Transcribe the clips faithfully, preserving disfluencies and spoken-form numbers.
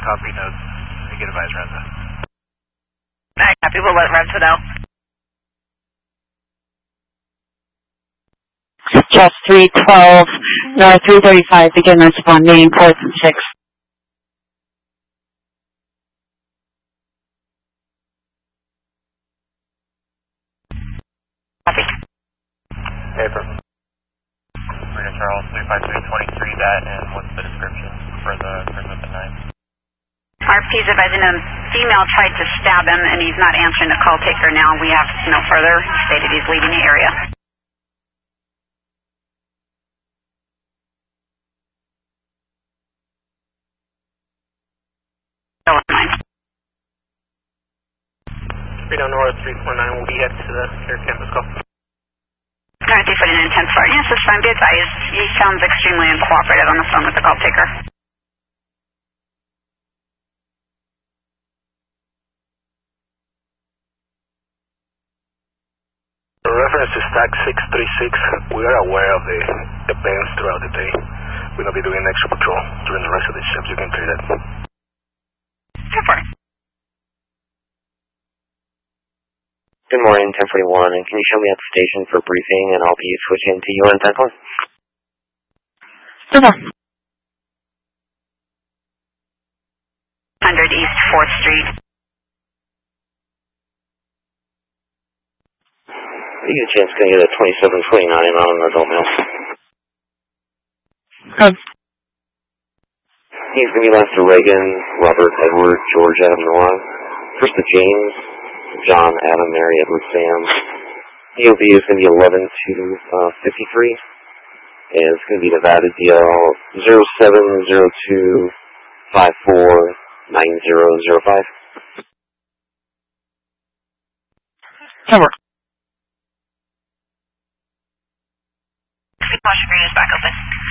copy notes. You get advise Renza. I copy, we'll let Renza know. Just three twelve, no, three thirty-five, begin responding, port six. Copy. Paper. Marina Charles, three five three twenty-three, that, and what's the description for the person with the knife? R P's advising him, female tried to stab him, and he's not answering the call taker now. We have no further. He stated he's leaving the area. Speed on North three four nine, we'll be headed to the air campus call. Alright, they put in an intense fire. Yes, this time, be advised. He sounds extremely uncooperative on the phone with the call taker. For reference to stack six three six, we are aware of the events throughout the day. We're going to be doing extra patrol during the rest of the shift. You can clear that. Super. Good morning, ten forty-one, and can you show me at the station for briefing, and I'll be switching to U N ten one. Super. one hundred East fourth Street. You get a chance to get a twenty-seven twenty-nine on adult male. Good. He's going to be last to Reagan, Robert, Edward, George, Adam, Noah. First to James, John, Adam, Mary, Edward, Sam. E O B is going to be eleven to fifty-three. And it's going to be Nevada D L zero seven zero two five four nine zero zero five. Cover. Caution green is back open.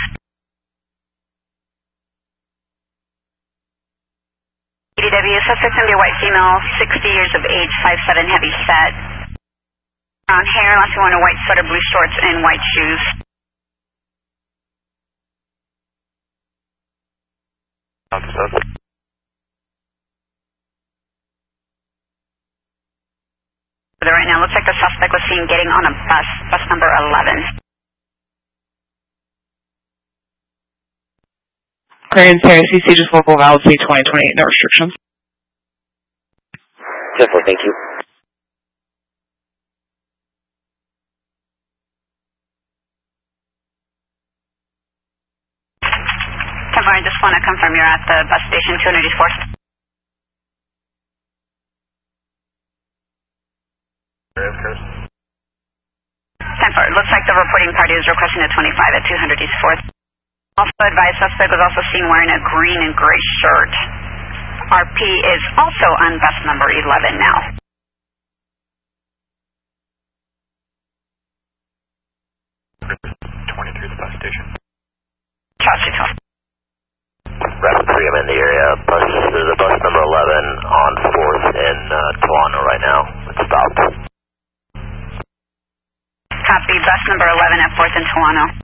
E D W, suspect going to be a white female, sixty years of age, five seven, heavy set. Brown hair, last one, a white sweater, blue shorts, and white shoes. Right now, looks like the suspect was seen getting on a bus, bus number eleven. Grand Sierra C C, just local valid C twenty twenty-eight, no restrictions. Definitely, thank you. I just want to confirm you're at the bus station, two hundred East fourth. ten four, looks like the reporting party is requesting a twenty-five at two hundred East fourth. Also advised, suspect was also seen wearing a green and gray shirt. R P is also on bus number eleven now. twenty-three, the bus station. Chelsea, twelve. Rapid three, I'm in the area. Bus, there's a bus number eleven on fourth in uh, Toronto right now. It's stopped. Copy, bus number eleven at fourth in Toronto.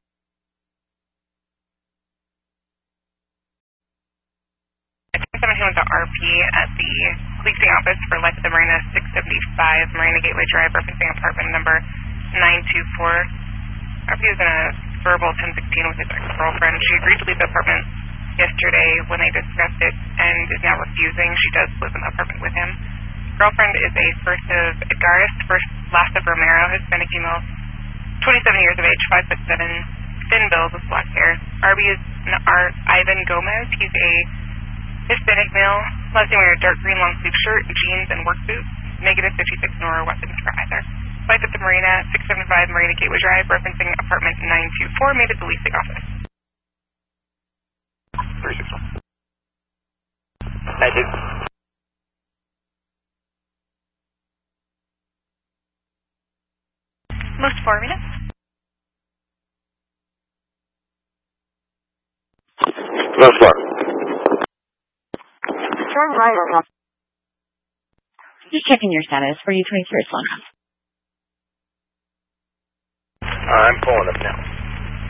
seventeen with the R P at the policing office for Life at the Marina, six seventy-five Marina Gateway Drive, referencing apartment number nine two four. R P was in a verbal ten sixteen with his ex-girlfriend. She agreed to leave the apartment yesterday when they discussed it and is now refusing. She does live in the apartment with him. Girlfriend is a first of Edgaris, first last of Romero, Hispanic female, twenty-seven years of age, five foot seven, thin build with black hair. R B is R Ivan Gomez. He's a Hispanic male, last name wearing a dark green long sleeve shirt, jeans, and work boots. Negative fifty-six, nor weapons for either. Life at the Marina, six seventy-five Marina Gateway Drive, referencing apartment nine two four, made at the leasing office. three six one. I do. Most four minutes. Most four. Turn right or left. Just checking your status for U twenty-three, Sloan. I'm pulling up now.